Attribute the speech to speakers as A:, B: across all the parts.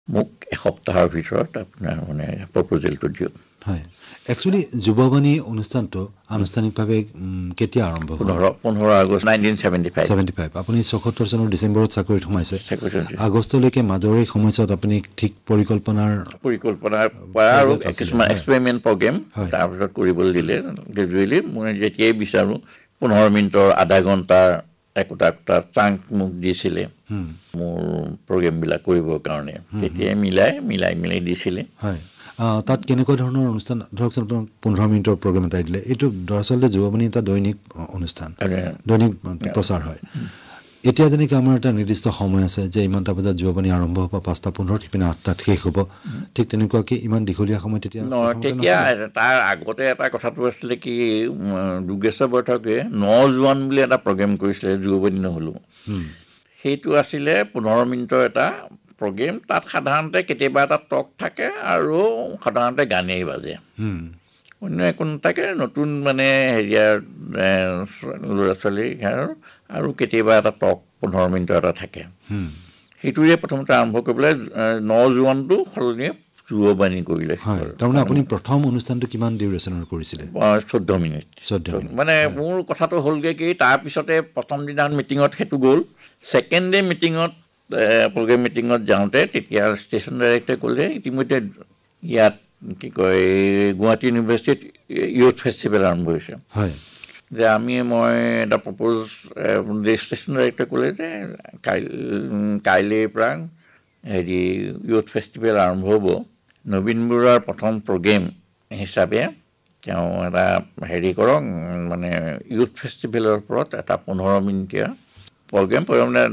A: মোক এসপ্তাহৰ ভিতৰত আপোনাৰ মানে প্ৰপ'জেলটো দিয়ক।
B: হয়, একচুৱেলি যুৱবাণী অনুষ্ঠানটো আনুষ্ঠানিকভাৱে কেতিয়া আৰম্ভ হ'ল?
A: 15 আগষ্ট 1975।
B: আপুনি 74 চনৰ ডিচেম্বৰত চাকৰিত সোমাইছে। আগষ্টলৈকে মাজৰে সময়ছোৱাত আপুনি ঠিক পৰিকল্পনাৰ
A: পৰা আৰু কিছুমান এক্সপেৰিমেণ্ট প্ৰগ্ৰেম তাৰপিছত কৰিবলৈ দিলে। গ্ৰেজুৱেলি মই যেতিয়াই বিচাৰোঁ 15 মিনিটৰ আধা ঘণ্টাৰ একোটা চাংক মোক দিছিলে মোৰ প্ৰগ্ৰেমবিলাক কৰিবৰ কাৰণে। তেতিয়াই মিলাই দিছিলে।
B: হয়, তাত কেনেকুৱা ধৰণৰ অনুষ্ঠান? ধৰকচোন আপোনাক 15 মিনিটৰ প্ৰগ্ৰেম এটা দিলে। এইটো দৰাচলতে যুৱবাণী এটা দৈনিক অনুষ্ঠান, দৈনিক প্ৰচাৰ হয়। এতিয়া যেনেকৈ আমাৰ এটা নিৰ্দিষ্ট সময় আছে যে ইমানটা বজাত যুৱবাণী আৰম্ভ হ'ব, 5:15 সিপিনে 8টাত শেষ হ'ব, ঠিক তেনেকুৱাকৈ ইমান দীঘলীয়া সময় তেতিয়া
A: তাৰ আগতে এটা কথাটো আছিলে কি, যোগেশ্বৰ বৈঠকে নজোৱান বুলি এটা প্ৰগ্ৰেম কৰিছিলে যুৱবাণী নহ'লেও। সেইটো আছিলে 15 মিনিটৰ এটা প্ৰগ্ৰেম। তাত সাধাৰণতে কেতিয়াবা এটা টক থাকে আৰু সাধাৰণতে গানেই বাজে, অন্য একো নাথাকে। নতুন মানে হেৰিয়াৰ ল'ৰা ছোৱালী আৰু কেতিয়াবা এটা টক 15 মিনিটৰ এটা থাকে। সেইটোৱে প্ৰথমতে আৰম্ভ কৰি পেলাই নজোৱানটো সলনি যুৱবাণী কৰিলে।
B: তাৰমানে আপুনি প্ৰথম অনুষ্ঠানটো কিমান ডিউৰেশ্যনৰ কৰিছিলে?
A: 14 মিনিট। মানে মোৰ কথাটো হ'লগৈ কি, তাৰপিছতে প্ৰথম দিনা মিটিঙত সেইটো গ'ল। ছেকেণ্ড ডে মিটিঙত প্ৰগ্ৰেম মিটিঙত যাওঁতে তেতিয়া ষ্টেচন ডাইৰেক্টৰে ক'লে ইতিমধ্যে ইয়াত কি কয় গুৱাহাটী ইউনিভাৰ্চিটিত ইউথ ফেষ্টিভেল আৰম্ভ হৈছে, যে মই এটা প্ৰপ'জ ষ্টেচন ডাইৰেক্টৰে ক'লে যে কাইলৈৰ পৰা ইউথ ফেষ্টিভেল আৰম্ভ হ'ব। নবীন বৰুৱাৰ প্ৰথম প্ৰগ্ৰেম হিচাপে তেওঁ এটা কৰক, মানে ইউথ ফেষ্টিভেলৰ ওপৰত এটা 15 মিনিটীয়া প্ৰগ্ৰেম।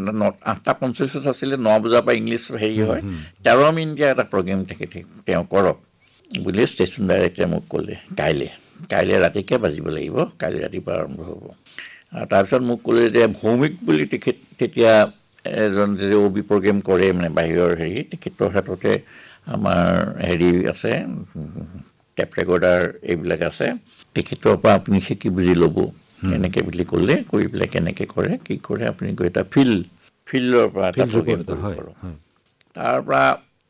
A: 8:45 আছিলে, 9 বজাৰ পৰা ইংলিছ হয়, 13 মিনিটীয়া এটা প্ৰগ্ৰেম তেওঁ কৰক বুলি ষ্টেচন ডাইৰেক্টৰে মোক ক'লে। কাইলৈ ৰাতিকে বাজিব লাগিব, কাইলৈ ৰাতিপুৱা আৰম্ভ হ'ব। আৰু তাৰপিছত মোক ক'লে যে ভৌমিক বুলি তেতিয়া এজন যে অবি প্ৰগ্ৰেম কৰে, মানে বাহিৰৰ তেখেতৰ হাততে আমাৰ আছে, টেপ ৰেকৰ্ডাৰ এইবিলাক আছে, তেখেতৰ পৰা আপুনি শিকি বুজি ল'ব এনেকৈ বুলি ক'লে। কৰি পেলাই কেনেকৈ কৰে কি কৰে আপুনি গৈ এটা ফিল্ডৰ পৰা এটা প্ৰগ্ৰেম কৰিব পাৰোঁ। তাৰ পৰা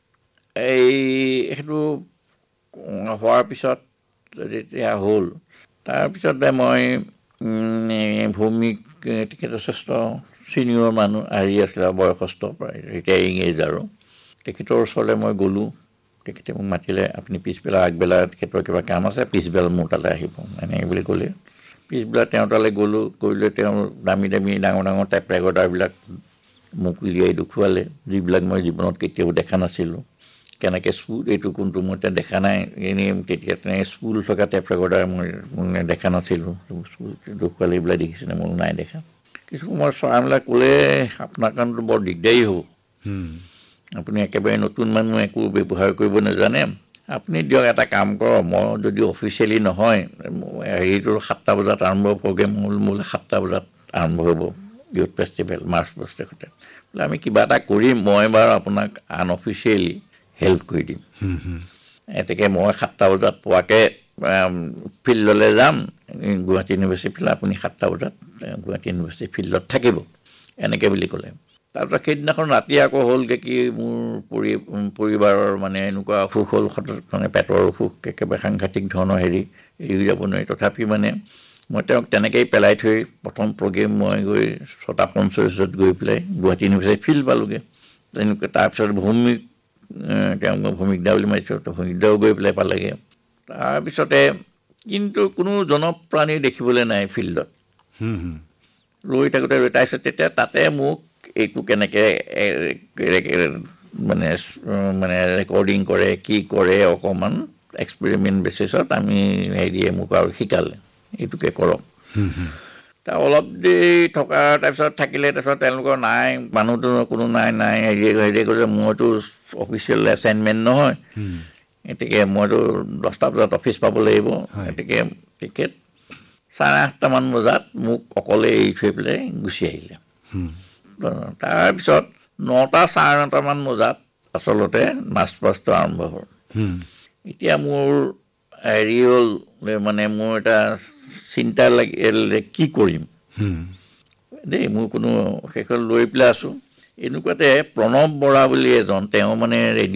A: সেইটো হোৱাৰ পিছত যেতিয়া হ'ল, তাৰপিছতে মই ভৌমিক তেখেত যথেষ্ট ছিনিয়ৰ মানুহ আছিলে, বয়সস্থ প্ৰায় ৰিটায়াৰিং এজ, আৰু তেখেতৰ ওচৰলৈ মই গ'লোঁ। তেখেতে মোক মাতিলে, আপুনি পিছবেলা আগবেলা তেখেতৰ কিবা কাম আছে, পিছবেলা মোৰ তালৈ আহিব এনেকৈ বুলি ক'লে। পিছবেলা তেওঁৰ তালৈ গ'লোঁ, কৰিলে তেওঁ দামী ডাঙৰ টেপ ৰেকৰ্ডাৰবিলাক মোক উলিয়াই দেখুৱালে, যিবিলাক মই জীৱনত কেতিয়াও দেখা নাছিলোঁ। কেনেকৈ এইটো কোনটো মই এতিয়া দেখা নাই, এনেই তেতিয়া স্কুল থকা টেপ ৰেকৰ্ডাৰ মই দেখা নাছিলোঁ। স্কুল দেখুৱালে, এইবিলাক দেখিছিলে, মোৰ নাই দেখা। কিছু সময় চৰাইবিলাক ক'লে আপোনাৰ কাৰণেতো বৰ দিগদাৰী হ'ব, আপুনি একেবাৰে নতুন মানুহ, একো ব্যৱহাৰ কৰিব নাজানে, আপুনি দিয়ক এটা কাম কৰক, মই যদি অফিচিয়েলি নহয় 7টা বজাত আৰম্ভ প্ৰগ্ৰেম মোৰ 7টা বজাত আৰম্ভ হ'ব ইউথ ফেষ্টিভেল মাৰ্চ 10 তাৰিখতে, বোলে আমি কিবা এটা কৰিম, মই বাৰু আপোনাক আনঅফিচিয়েলি হেল্প কৰি দিম। এতেকে মই 7টা বজাত পোৱাকৈ ফিল্ডলৈ যাম, গুৱাহাটী ইউনিভাৰ্চিটি ফিল্ড, আপুনি 7টা বজাত গুৱাহাটী ইউনিভাৰ্চিটি ফিল্ডত থাকিব এনেকৈ বুলি ক'লে। তাৰপিছত সেইদিনাখন ৰাতি আকৌ হ'লগৈ কি, মোৰ পৰিবাৰৰ মানে এনেকুৱা অসুখ হ'ল, মানে পেটৰ অসুখ, একেবাৰে সাংঘাতিক ধৰণৰ এৰি যাব নোৱাৰি। তথাপি মানে মই তেওঁক তেনেকৈয়ে পেলাই থৈ প্ৰথম প্ৰগ্ৰেম মই গৈ 6:45 গৈ পেলাই গুৱাহাটী ইউনিভাৰ্চিটি ফিল্ড পালোঁগৈ। তেনেকৈ তাৰপিছত ভৌমিক দা বুলি মাতিছোঁ, ভৌমিক দাও গৈ পেলাই পালেগৈ। তাৰপিছতে কিন্তু কোনো জনপ্ৰাণী দেখিবলৈ নাই ফিল্ডত। ৰৈ থাকোঁতে তাৰপিছত তেতিয়া তাতে মোক এইটো কেনেকৈ মানে ৰেকৰ্ডিং কৰে, কি কৰে, অকণমান এক্সপেৰিমেণ্ট বেচিছত আমি মোক আৰু শিকালে, এইটোকে কৰক। অলপ দেৰি থকা তাৰপিছত থাকিলে, তাৰপিছত তেওঁলোকৰ নাই, মানুহটো কোনো নাই কৈছে, মইতো অফিচিয়েল এছাইনমেণ্ট নহয়, গতিকে মইতো 10টা বজাত অফিচ পাব লাগিব। গতিকে তেখেত 8:30মান বজাত মোক অকলে এৰি থৈ পেলাই গুচি আহিলে। তাৰপিছত 9:30মান বজাত আচলতে মাৰ্চ পাষ্টটো আৰম্ভ হ'ল। এতিয়া মোৰ হ'ল, মানে মোৰ এটা চিন্তা লাগিলে কি কৰিম দেই, মোৰ কোনো শেষত লৈ পেলাই আছোঁ। এনেকুৱাতে প্ৰণৱ বৰা বুলি এজন, তেওঁ মানে